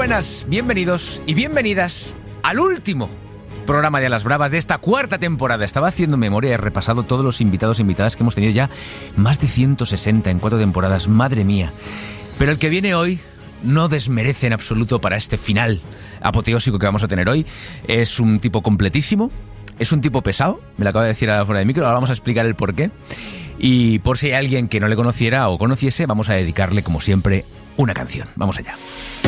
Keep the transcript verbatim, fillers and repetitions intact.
buenas, bienvenidos y bienvenidas al último programa de A las Bravas de esta cuarta temporada. Estaba haciendo memoria y he repasado todos los invitados e invitadas que hemos tenido ya, más de ciento sesenta en cuatro temporadas, madre mía. Pero el que viene hoy no desmerece en absoluto para este final apoteósico que vamos a tener hoy. Es un tipo completísimo, es un tipo pesado, me lo acaba de decir a la fuera de micro, ahora vamos a explicar el porqué. Y por si hay alguien que no le conociera o conociese, vamos a dedicarle, como siempre, una canción. Vamos allá.